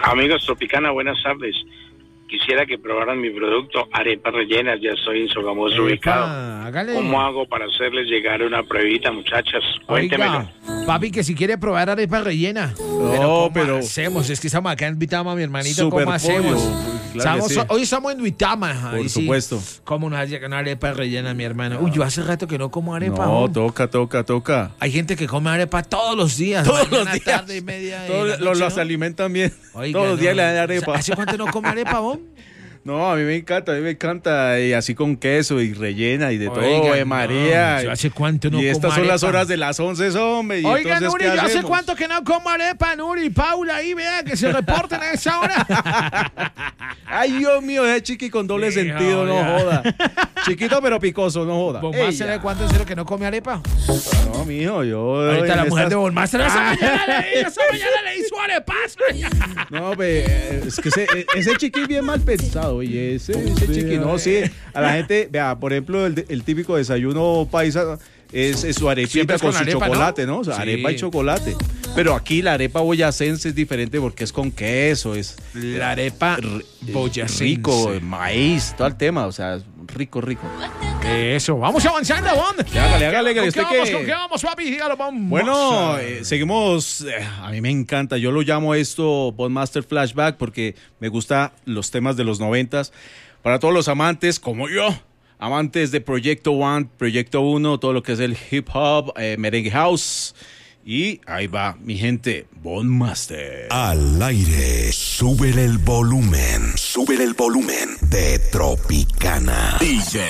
Amigos Tropicana, buenas tardes. Quisiera que probaran mi producto, arepas rellenas. Ya estoy en Sogamoso ubicado. Hágale. ¿Cómo hago para hacerles llegar una pruebita, muchachas? Cuéntemelo. Oiga, papi, que si quiere probar arepa rellena. No, ¿Cómo hacemos? Es que estamos acá en Duitama, mi hermanito. Super ¿Cómo hacemos? pollo, claro que sí. Hoy estamos en Duitama. Por supuesto. ¿Cómo nos llega una arepa rellena, mi hermano? Uy, yo hace rato que no como arepa. No, toca. Hay gente que come arepa todos los días. Todos mañana, los días. Tarde y media. Todos los alimentan bien. Oiga, todos los días le dan arepa. ¿Hace cuánto no come arepa, vos? No, a mí me encanta, y así con queso y rellena y de Oiga, todo, María. ¿Yo hace cuánto no como Y estas son arepa? las horas de las 11, hombre. Y Oiga, entonces, Nuri, ¿qué yo hace hacemos? cuánto que no como arepa, Nuri, Paula, ahí vea que se reporten a esa hora. Ay, Dios mío, ese chiqui con doble sentido, no joda. Chiquito pero picoso, no joda. ¿Bonmaster de cuánto es el que no come arepa? No, mijo, yo... Ahorita la en mujer estas- de Bonmaster esa mañana le hizo arepas. No, es que ese chiqui es bien mal pensado, oye, ese chiqui, no, sí, a la gente, vea, por ejemplo, el típico desayuno paisa es su Siempre arepita es con con su arepa, chocolate, ¿no? ¿no? O sea, Sí. arepa y chocolate. Pero aquí la arepa boyacense es diferente porque es con queso, es La arepa boyacense. rico, maíz, todo el tema, o sea, rico. Eso, vamos avanzando, Bon. Hágale, que ¿Con usted ¿Con qué vamos, papi? Dígalo, Bon. Bueno, seguimos. A mí me encanta. Yo lo llamo esto Podmaster Flashback porque me gustan los temas de los 90s. Para todos los amantes, como yo, amantes de Proyecto One, Proyecto 1, todo lo que es el hip hop, merengue house. Y ahí va, mi gente, Podmaster. Al aire, súbele el volumen de Tropicana. DJ